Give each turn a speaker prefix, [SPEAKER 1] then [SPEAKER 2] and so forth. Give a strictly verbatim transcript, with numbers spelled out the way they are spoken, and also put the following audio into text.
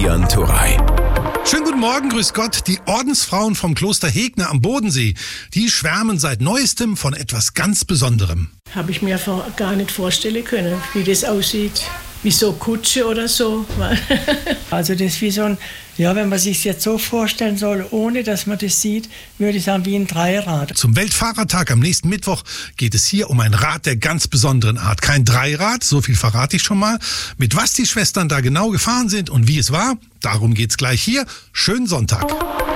[SPEAKER 1] Christian Turrey.
[SPEAKER 2] Schönen guten Morgen, grüß Gott. Die Ordensfrauen vom Kloster Hegner am Bodensee, die schwärmen seit Neuestem von etwas ganz Besonderem.
[SPEAKER 3] Habe ich mir vor, gar nicht vorstellen können, wie das aussieht. Wie so Kutsche oder so.
[SPEAKER 4] Also das ist wie so ein, ja, wenn man sich jetzt so vorstellen soll, ohne dass man das sieht, würde ich sagen, wie ein Dreirad.
[SPEAKER 2] Zum Weltfahrertag am nächsten Mittwoch geht es hier um ein Rad der ganz besonderen Art. Kein Dreirad, so viel verrate ich schon mal. Mit was die Schwestern da genau gefahren sind und wie es war, darum geht's gleich hier. Schönen Sonntag.